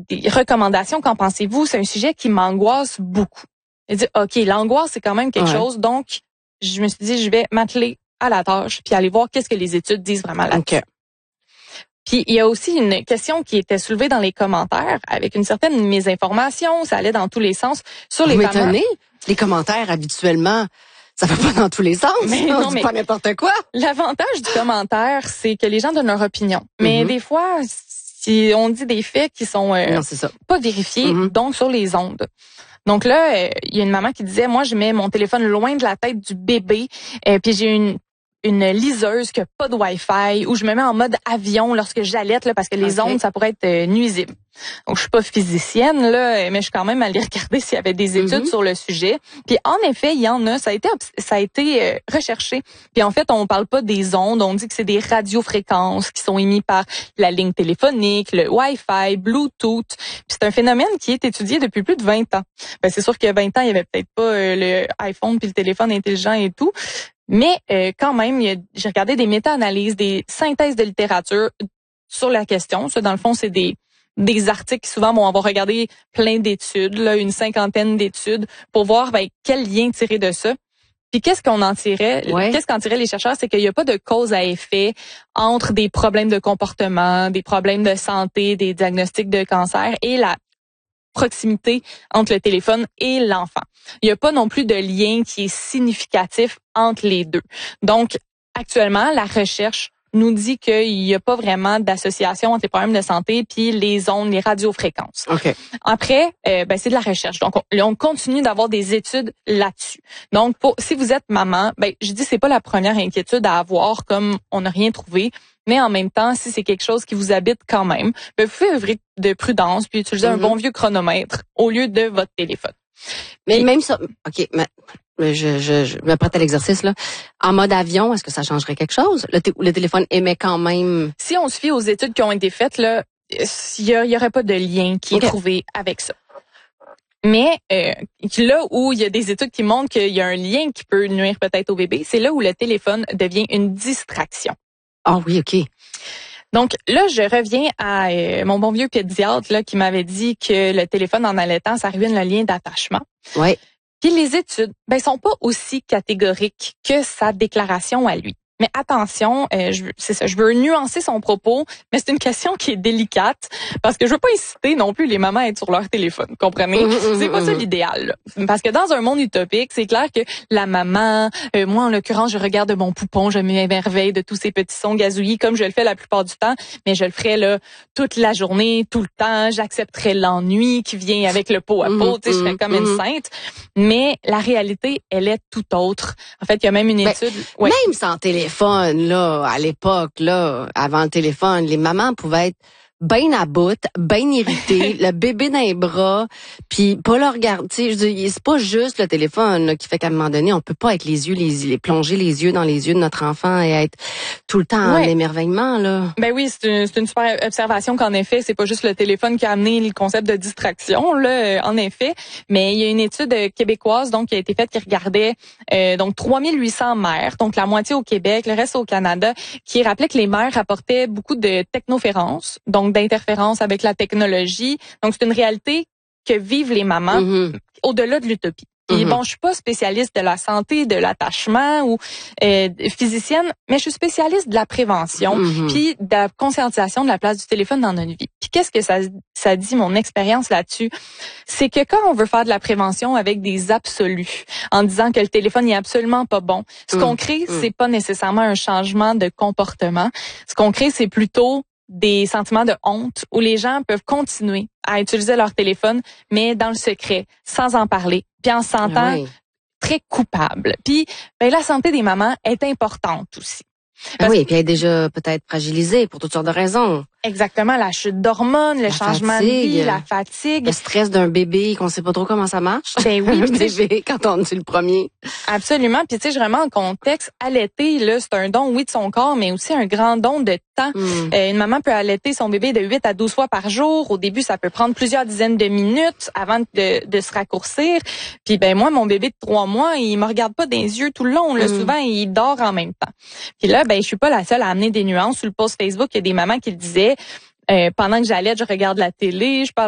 des recommandations. Qu'en pensez-vous? C'est un sujet qui m'angoisse beaucoup. Elle dit, OK, l'angoisse, c'est quand même quelque chose. Donc, je me suis dit, je vais m'atteler à la tâche puis aller voir qu'est-ce que les études disent vraiment là-dessus. Okay. Puis, il y a aussi une question qui était soulevée dans les commentaires avec une certaine mésinformation. Ça allait dans tous les sens sur les fameux... Vous m'étonnez? Les commentaires, habituellement, ça va pas dans tous les sens. On dit pas n'importe quoi. L'avantage du commentaire, c'est que les gens donnent leur opinion. Mais des fois, si on dit des faits qui sont non, c'est ça. pas vérifiés, donc sur les ondes. Donc là, il y a une maman qui disait, moi, je mets mon téléphone loin de la tête du bébé, puis j'ai une liseuse qui a pas de Wi-Fi, ou je me mets en mode avion lorsque j'allaite, là, parce que les ondes, ça pourrait être nuisible. Donc, je suis pas physicienne, là, mais je suis quand même allée regarder s'il y avait des études sur le sujet. Puis, en effet, il y en a. Ça a été recherché. Puis, en fait, on parle pas des ondes. On dit que c'est des radiofréquences qui sont émises par la ligne téléphonique, le Wi-Fi, Bluetooth. Puis, c'est un phénomène qui est étudié depuis plus de 20 ans. Ben, c'est sûr qu'il y a 20 ans, il y avait peut-être pas le iPhone puis le téléphone intelligent et tout. Mais quand même, j'ai regardé des méta-analyses, des synthèses de littérature sur la question. Ça, dans le fond, c'est des articles qui souvent vont avoir regardé plein d'études, là, une 50aine d'études, pour voir quel lien tirer de ça. Puis qu'est-ce qu'on en tirait? Qu'est-ce qu'en tiraient les chercheurs? C'est qu'il n'y a pas de cause à effet entre des problèmes de comportement, des problèmes de santé, des diagnostics de cancer et la proximité entre le téléphone et l'enfant. Il n'y a pas non plus de lien qui est significatif entre les deux. Donc, actuellement, la recherche nous dit qu'il n'y a pas vraiment d'association entre les problèmes de santé puis les ondes, les radiofréquences. Okay. Après, c'est de la recherche. Donc, on continue d'avoir des études là-dessus. Donc, si vous êtes maman, je dis c'est pas la première inquiétude à avoir comme on n'a rien trouvé. Mais en même temps, si c'est quelque chose qui vous habite quand même, vous pouvez œuvrer de prudence puis utiliser un bon vieux chronomètre au lieu de votre téléphone. Mais puis, même ça, OK, mais je me prête à l'exercice, là. En mode avion, est-ce que ça changerait quelque chose? Le téléphone émet quand même... Si on se fie aux études qui ont été faites, là, il y aurait pas de lien qui est trouvé avec ça. Mais là où il y a des études qui montrent qu'il y a un lien qui peut nuire peut-être au bébé, c'est là où le téléphone devient une distraction. Ah oui, OK. Donc là, je reviens à mon bon vieux pédiatre là qui m'avait dit que le téléphone en allaitant, ça ruine le lien d'attachement. Oui. Puis les études, sont pas aussi catégoriques que sa déclaration à lui. Mais attention, je veux nuancer son propos, mais c'est une question qui est délicate parce que je veux pas inciter non plus les mamans à être sur leur téléphone, comprenez? C'est pas ça l'idéal. Là. Parce que dans un monde utopique, c'est clair que la maman, moi en l'occurrence, je regarde mon poupon, je m'émerveille de tous ces petits sons gazouillis comme je le fais la plupart du temps, mais je le ferai là toute la journée, tout le temps, j'accepterai l'ennui qui vient avec le pot à pot, je serais comme une sainte. Mais la réalité, elle est tout autre. En fait, il y a même une étude... Même sans téléphone, là, à l'époque, là, avant le téléphone, les mamans pouvaient être bien à bout, bien irritées, le bébé dans les bras, puis pas le regarder. Tu sais, c'est pas juste le téléphone là, qui fait qu'à un moment donné, on peut pas être plonger les yeux dans les yeux de notre enfant et être tout le temps en émerveillement là. Ben oui, c'est une super observation qu'en effet, c'est pas juste le téléphone qui a amené le concept de distraction là, en effet, mais il y a une étude québécoise donc qui a été faite qui regardait donc 3800 mères, donc la moitié au Québec, le reste au Canada, qui rappelait que les mères apportaient beaucoup de technoférence, donc d'interférence avec la technologie. Donc, c'est une réalité que vivent les mamans au-delà de l'utopie. Puis bon, je suis pas spécialiste de la santé, de l'attachement ou physicienne, mais je suis spécialiste de la prévention puis de la conscientisation de la place du téléphone dans notre vie. Puis qu'est-ce que ça dit, mon expérience là-dessus? C'est que quand on veut faire de la prévention avec des absolus, en disant que le téléphone n'est absolument pas bon, ce qu'on crée, c'est pas nécessairement un changement de comportement. Ce qu'on crée, c'est plutôt des sentiments de honte où les gens peuvent continuer à utiliser leur téléphone, mais dans le secret, sans en parler, puis en se sentant très coupable. Puis la santé des mamans est importante aussi. Oui, puis elle est déjà peut-être fragilisée pour toutes sortes de raisons. Exactement, la chute d'hormones, le changement de vie, la fatigue. Le stress d'un bébé qu'on sait pas trop comment ça marche. Ben oui. Un bébé, quand on est le premier. Absolument. Puis tu sais, vraiment en contexte, allaiter, là, c'est un don, oui, de son corps, mais aussi un grand don de temps. Une maman peut allaiter son bébé de 8 à 12 fois par jour. Au début, ça peut prendre plusieurs dizaines de minutes avant de se raccourcir. Puis moi, mon bébé de 3 mois, il me regarde pas dans les yeux tout le long. Là, souvent, il dort en même temps. Puis là, je suis pas la seule à amener des nuances. Sur le post Facebook, il y a des mamans qui le disaient. Pendant que j'allais, je regarde la télé, je parle